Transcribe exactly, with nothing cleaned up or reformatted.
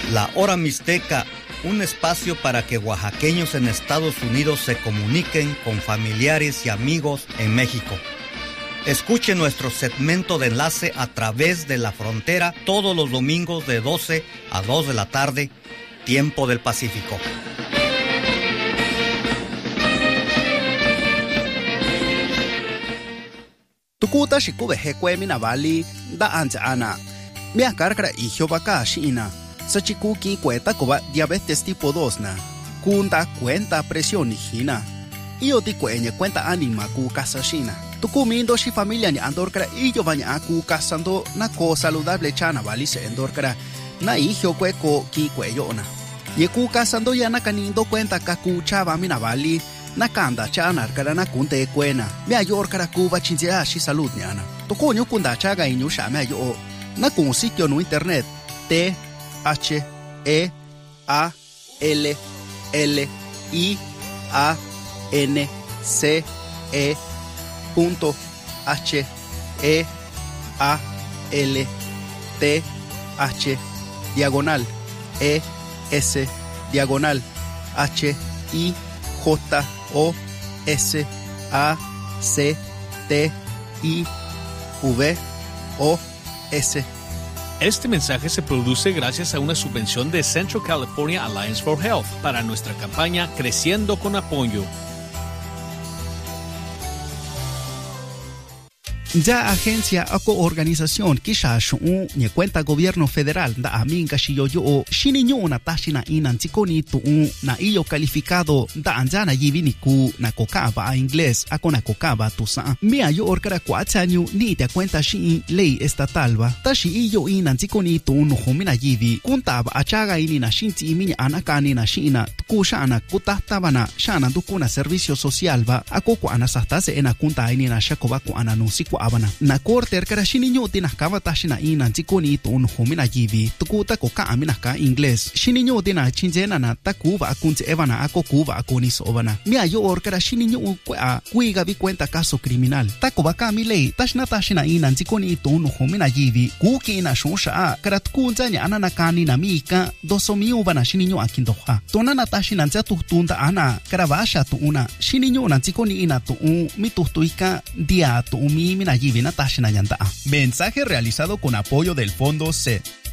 La Hora Mixteca, un espacio para que oaxaqueños en Estados Unidos se comuniquen con familiares y amigos en México. Escuche nuestro segmento de enlace a través de la frontera todos los domingos de doce a dos de la tarde, tiempo del Pacífico. Tukuta shikube hekwe mina vali da anja ana. Mia karkara ihyo baka shina. Sachikuki cuenta koba diabetes tipo dos na. Kunda cuenta presión hina. Iyo ti cueñe cuenta anima ku kasashina. Tukumindo shi familia ni andorkara iyo baña ku kasando na ko saludable chana vali se endorkara. Na ihyo kweko ki kweyona. Ye ku kasando ya na kanindo cuenta kaku chava mina vali. Nakanda chana kara na kunte kwena. Mia yor kara kuba chinjea shi salud nyana. Tukunyo kunda chaga inyo sha mia yo. Na kun sitio no internet T H E A L L I A N C E punto H E A L T H diagonal E S diagonal H I J O S A C T I V O S. Este mensaje se produce gracias a una subvención de Central California Alliance for Health para nuestra campaña Creciendo con Apoyo. Ya agencia o organización kisha shu'u ni cuenta gobierno federal da aminga shiyoyo o shininyo na tashina inan tikoni tu'u na iyo calificado da anjana yibini ku na kokaba a inglés ako na kokaba tusa mia yo orkara kwatsanyu ni te cuenta shi ley estatal ba tashi iyo inan tikoni tu no humina yibi kuntaba achaga ini na shinti iminya anakani na shina kushana kutatabana shana dukuna servicio social ba ako ko anasastase ena kunta ini na shakoba ko ananusi ko abana na korter kara shininyo tina kava tashina ina tikoni tun humina yibi tukuta ko ka amina ka inglés shininyo tina chinjena na takuva akunze evana ako kuva akoni sobana mia yo or kara shininyo kwa kuiga bi cuenta caso criminal takuva ka mi lei tashna tashina ina tikoni tun humina yibi kuki na shonsha kara tukunza nya anana kani na mika dosomiu bana shininyo akindoha tonana tashina nza tutunda ana kara vasha tu una shininyo na tikoni ina tu mi tutuika dia tu mi mina. Mensaje realizado con apoyo del Fondo C E D.